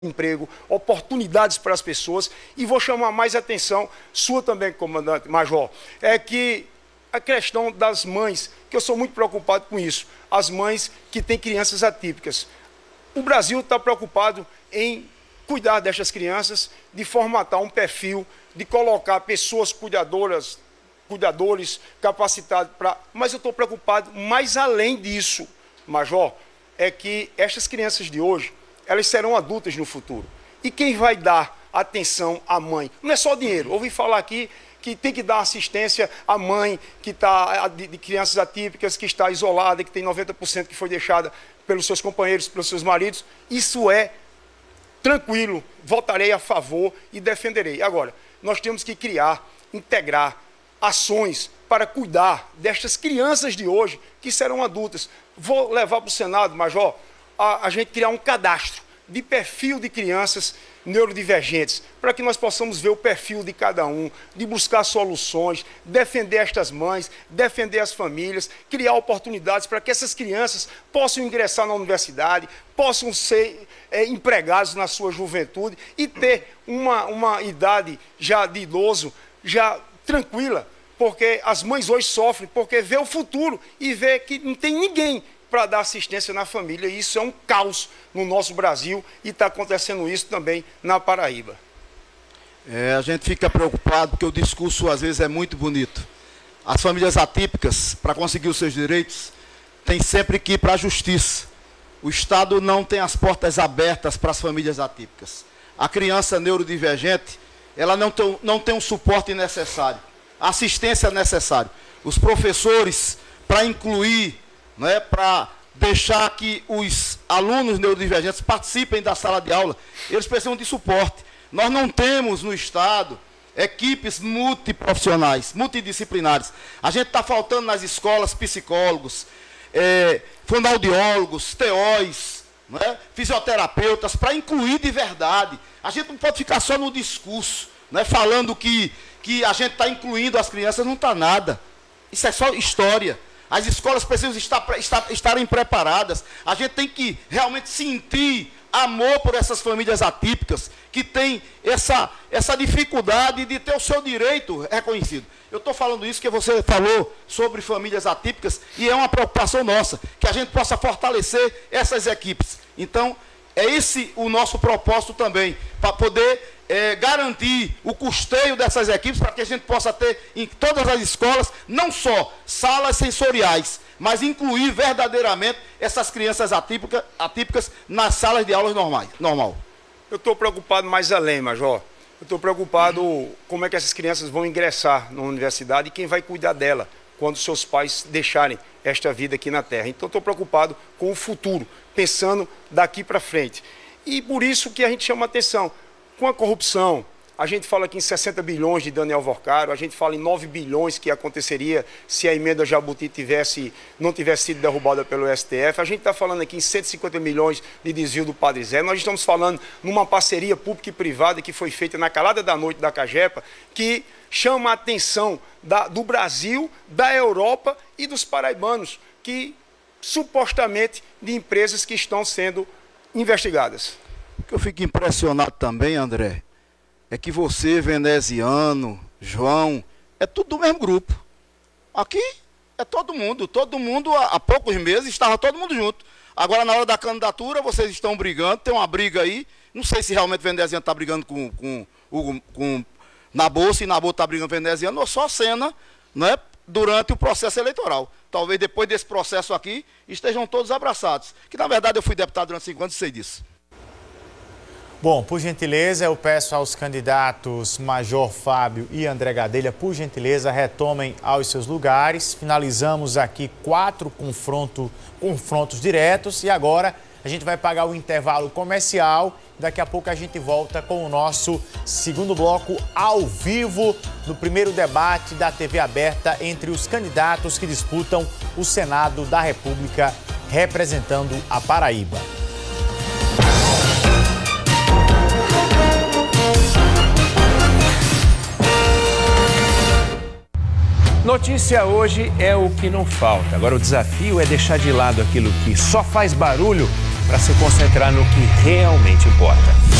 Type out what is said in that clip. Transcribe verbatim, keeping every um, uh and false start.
emprego, oportunidades para as pessoas. E vou chamar mais atenção, sua também, comandante Major, é que a questão das mães, que eu sou muito preocupado com isso, as mães que têm crianças atípicas. O Brasil está preocupado em cuidar destas crianças, de formatar um perfil, de colocar pessoas cuidadoras, cuidadores capacitados para... Mas eu estou preocupado mais além disso, Major, é que estas crianças de hoje, elas serão adultas no futuro. E quem vai dar atenção à mãe? Não é só dinheiro. Ouvi falar aqui que tem que dar assistência à mãe que tá, de, de crianças atípicas, que está isolada, que tem noventa por cento que foi deixada pelos seus companheiros, pelos seus maridos. Isso é tranquilo, votarei a favor e defenderei. Agora, nós temos que criar, integrar ações para cuidar destas crianças de hoje que serão adultas. Vou levar para o Senado, Major, a, a gente criar um cadastro de perfil de crianças neurodivergentes, para que nós possamos ver o perfil de cada um, de buscar soluções, defender estas mães, defender as famílias, criar oportunidades para que essas crianças possam ingressar na universidade, possam ser é, empregados na sua juventude e ter uma, uma idade já de idoso, já tranquila, porque as mães hoje sofrem, porque vê o futuro e vê que não tem ninguém para dar assistência na família, e isso é um caos no nosso Brasil, e está acontecendo isso também na Paraíba. É, a gente fica preocupado porque o discurso às vezes é muito bonito. As famílias atípicas, para conseguir os seus direitos, têm sempre que ir para a justiça. O Estado não tem as portas abertas para as famílias atípicas. A criança neurodivergente, ela não tem, não tem um suporte necessário, a assistência necessária. Os professores, para incluir, não é, para deixar que os alunos neurodivergentes participem da sala de aula, eles precisam de suporte. Nós não temos no Estado equipes multiprofissionais, multidisciplinares. A gente está faltando nas escolas psicólogos, é, fonoaudiólogos, T Os, não é, fisioterapeutas, para incluir de verdade. A gente não pode ficar só no discurso, não é, falando que, que a gente está incluindo as crianças, não está nada. Isso é só história. As escolas precisam estar, estar, estarem preparadas. A gente tem que realmente sentir amor por essas famílias atípicas, que têm essa, essa dificuldade de ter o seu direito reconhecido. Eu estou falando isso porque você falou sobre famílias atípicas, e é uma preocupação nossa, que a gente possa fortalecer essas equipes. Então, é esse o nosso propósito também, para poder é, garantir o custeio dessas equipes, para que a gente possa ter em todas as escolas, não só salas sensoriais, mas incluir verdadeiramente essas crianças atípicas, atípicas nas salas de aulas normais, normal. Eu estou preocupado mais além, Major. Eu estou preocupado uhum. como é que essas crianças vão ingressar na universidade e quem vai cuidar dela quando seus pais deixarem esta vida aqui na Terra. Então, estou preocupado com o futuro, pensando daqui para frente. E por isso que a gente chama atenção. Com a corrupção, a gente fala aqui em sessenta bilhões de Daniel Vorcaro, a gente fala em nove bilhões que aconteceria se a emenda Jabuti tivesse, não tivesse sido derrubada pelo S T F. A gente está falando aqui em cento e cinquenta milhões de desvio do Padre Zé. Nós estamos falando numa parceria pública e privada que foi feita na calada da noite da Cagepa, que chama a atenção da, do Brasil, da Europa e dos paraibanos, que supostamente de empresas que estão sendo investigadas. O que eu fico impressionado também, André, é que você, veneziano, João, é tudo do mesmo grupo. Aqui é todo mundo, todo mundo, há poucos meses estava todo mundo junto. Agora, na hora da candidatura, vocês estão brigando, tem uma briga aí, não sei se realmente o veneziano está brigando com, com, com, com Nabô, se Nabô está brigando com o veneziano, ou só cena, não é, durante o processo eleitoral. Talvez depois desse processo aqui, estejam todos abraçados. Que, na verdade, eu fui deputado durante cinco anos e sei disso. Bom, por gentileza, eu peço aos candidatos Major Fábio e André Gadelha, por gentileza, retomem aos seus lugares. Finalizamos aqui quatro confronto, confrontos diretos e agora a gente vai pagar o intervalo comercial. Daqui a pouco a gente volta com o nosso segundo bloco ao vivo no primeiro debate da T V aberta entre os candidatos que disputam o Senado da República representando a Paraíba. Notícia hoje é o que não falta. Agora o desafio é deixar de lado aquilo que só faz barulho para se concentrar no que realmente importa.